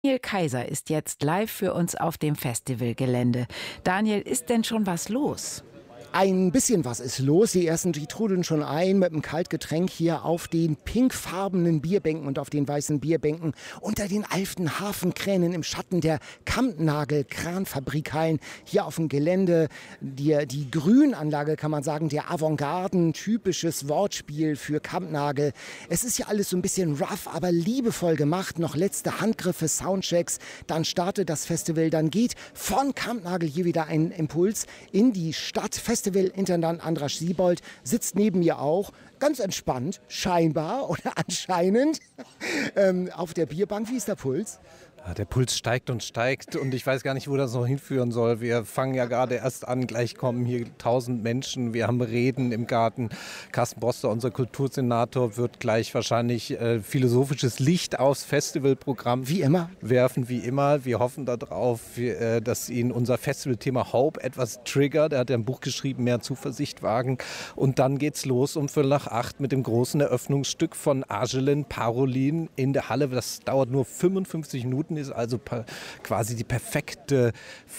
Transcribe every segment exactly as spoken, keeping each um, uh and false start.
Daniel Kaiser ist jetzt live für uns auf dem Festivalgelände. Daniel, ist denn schon was los? Ein bisschen was ist los. Die ersten, die trudeln schon ein mit einem Kaltgetränk hier auf den pinkfarbenen Bierbänken und auf den weißen Bierbänken unter den alten Hafenkränen im Schatten der Kampnagel-Kranfabrikhallen hier auf dem Gelände. Die, die Grünanlage, kann man sagen, der Avantgarden, typisches Wortspiel für Kampnagel. Es ist ja alles so ein bisschen rough, aber liebevoll gemacht. Noch letzte Handgriffe, Soundchecks. Dann startet das Festival. Dann geht von Kampnagel hier wieder ein Impuls in die Stadt. Festivalintendant Andras Siebold sitzt neben mir auch, ganz entspannt, scheinbar oder anscheinend, ähm, auf der Bierbank. Wie ist der Puls? Ja, der Puls steigt und steigt und ich weiß gar nicht, wo das noch hinführen soll. Wir fangen ja gerade erst an, gleich kommen hier tausend Menschen, wir haben Reden im Garten. Carsten Broster, unser Kultursenator, wird gleich wahrscheinlich äh, philosophisches Licht aufs Festivalprogramm wie immer. werfen, wie immer. Wir hoffen darauf, wir, äh, dass ihn unser Festivalthema Hope etwas triggert. Er hat ja ein Buch geschrieben, mehr Zuversicht wagen. Und dann geht's los um Viertel nach acht mit dem großen Eröffnungsstück von Argelin Parolin in der Halle. Das dauert nur fünfundfünfzig Minuten. Ist also quasi die perfekte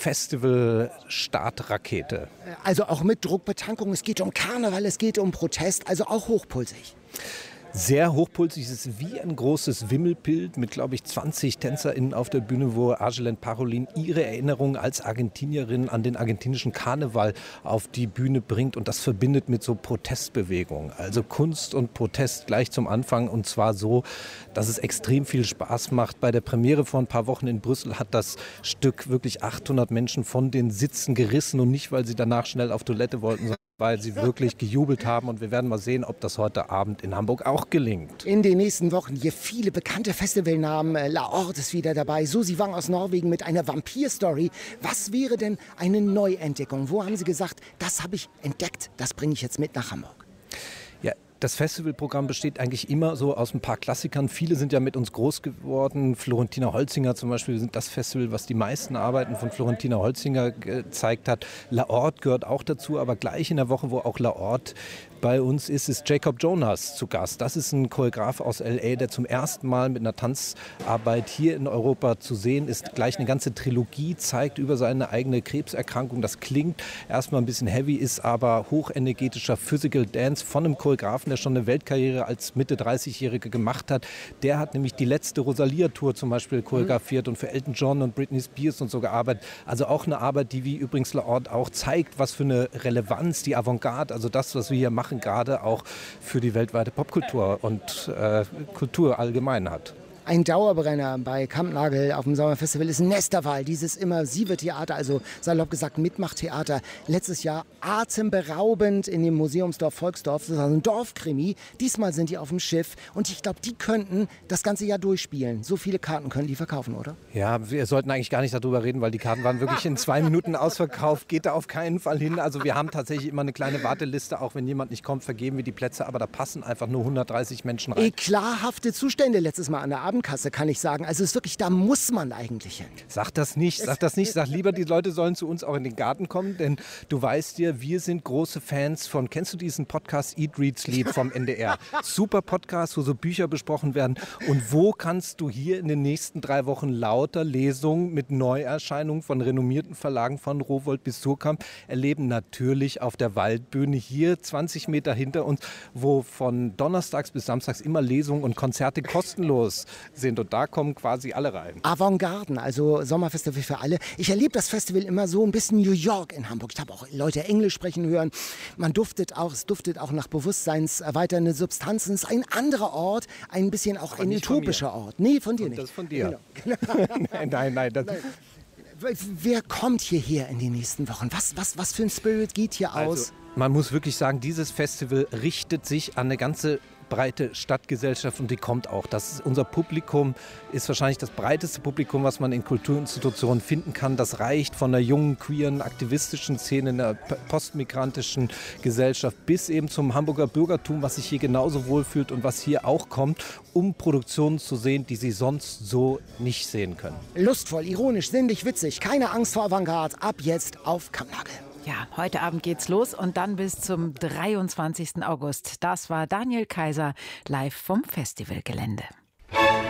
Festival-Startrakete. Also auch mit Druckbetankung, es geht um Karneval, es geht um Protest, also auch hochpulsig. Sehr hochpulsig, es ist wie ein großes Wimmelbild mit, glaube ich, zwanzig TänzerInnen auf der Bühne, wo Argelin Parolin ihre Erinnerungen als Argentinierin an den argentinischen Karneval auf die Bühne bringt und das verbindet mit so Protestbewegungen. Also Kunst und Protest gleich zum Anfang und zwar so, dass es extrem viel Spaß macht. Bei der Premiere vor ein paar Wochen in Brüssel hat das Stück wirklich achthundert Menschen von den Sitzen gerissen und nicht, weil sie danach schnell auf Toilette wollten, sondern weil sie wirklich gejubelt haben. Und wir werden mal sehen, ob das heute Abend in Hamburg auch gelingt. In den nächsten Wochen hier viele bekannte Festivalnamen. La Orde ist wieder dabei. Susi Wang aus Norwegen mit einer Vampir-Story. Was wäre denn eine Neuentdeckung? Wo haben Sie gesagt, das habe ich entdeckt, das bringe ich jetzt mit nach Hamburg? Das Festivalprogramm besteht eigentlich immer so aus ein paar Klassikern. Viele sind ja mit uns groß geworden. Florentina Holzinger zum Beispiel sind das Festival, was die meisten Arbeiten von Florentina Holzinger gezeigt hat. La Orde gehört auch dazu, aber gleich in der Woche, wo auch La Orde bei uns ist, ist Jacob Jonas zu Gast. Das ist ein Choreograf aus L A, der zum ersten Mal mit einer Tanzarbeit hier in Europa zu sehen ist. Gleich eine ganze Trilogie zeigt über seine eigene Krebserkrankung. Das klingt erstmal ein bisschen heavy, ist aber hochenergetischer Physical Dance von einem Choreografen, der schon eine Weltkarriere als Mitte dreißigjährige gemacht hat. Der hat nämlich die letzte Rosalia-Tour zum Beispiel choreografiert und für Elton John und Britney Spears und so gearbeitet. Also auch eine Arbeit, die wie übrigens La Orde auch zeigt, was für eine Relevanz die Avantgarde, also das, was wir hier machen, gerade auch für die weltweite Popkultur und äh, Kultur allgemein hat. Ein Dauerbrenner bei Kampnagel auf dem Sommerfestival ist Nesterwald, dieses immersive Theater, also salopp gesagt Mitmachtheater. Letztes Jahr atemberaubend in dem Museumsdorf Volksdorf, das ist also ein Dorfkrimi. Diesmal sind die auf dem Schiff und ich glaube, die könnten das ganze Jahr durchspielen. So viele Karten können die verkaufen, oder? Ja, wir sollten eigentlich gar nicht darüber reden, weil die Karten waren wirklich in zwei Minuten ausverkauft. Geht da auf keinen Fall hin. Also wir haben tatsächlich immer eine kleine Warteliste, auch wenn jemand nicht kommt, vergeben wir die Plätze, aber da passen einfach nur hundertdreißig Menschen rein. Eklarhafte Zustände letztes Mal an der Abendkasse, kann ich sagen. Also es ist wirklich, da muss man eigentlich hin. Sag das nicht, sag das nicht. Sag lieber, die Leute sollen zu uns auch in den Garten kommen, denn du weißt ja, wir sind große Fans von, kennst du diesen Podcast Eat, Read, Sleep vom N D R? Super Podcast, wo so Bücher besprochen werden. Und wo kannst du hier in den nächsten drei Wochen lauter Lesungen mit Neuerscheinungen von renommierten Verlagen von Rowohlt bis Surkamp erleben? Natürlich auf der Waldbühne hier zwanzig Meter hinter uns, wo von donnerstags bis samstags immer Lesungen und Konzerte kostenlos sind. Und da kommen quasi alle rein. Avantgarden, also Sommerfestival für alle. Ich erlebe das Festival immer so ein bisschen New York in Hamburg. Ich habe auch Leute Englisch sprechen hören. Man duftet auch, es duftet auch nach bewusstseinserweiternde Substanzen. Es ist ein anderer Ort, ein bisschen auch Aber ein utopischer Ort. Nee, von dir Und nicht. das von dir. Genau. nein, nein, nein. Das Nein. Wer kommt hierher in den nächsten Wochen? Was, was, was für ein Spirit geht hier aus? Also, man muss wirklich sagen, dieses Festival richtet sich an eine ganze breite Stadtgesellschaft und die kommt auch. Das ist, unser Publikum ist wahrscheinlich das breiteste Publikum, was man in Kulturinstitutionen finden kann. Das reicht von der jungen, queeren, aktivistischen Szene, in der postmigrantischen Gesellschaft bis eben zum Hamburger Bürgertum, was sich hier genauso wohlfühlt und was hier auch kommt, um Produktionen zu sehen, die sie sonst so nicht sehen können. Lustvoll, ironisch, sinnlich, witzig. Keine Angst vor Avantgarde. Ab jetzt auf Kampnagel. Ja, heute Abend geht's los und dann bis zum dreiundzwanzigsten August. Das war Daniel Kaiser live vom Festivalgelände.